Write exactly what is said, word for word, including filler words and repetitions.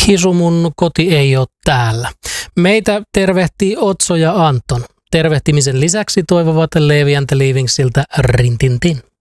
Hisu, mun koti ei ole täällä. Meitä tervehtii Otso ja Anton. Tervehtimisen lisäksi toivovat Leevi and the Leavingsiltä rintintin.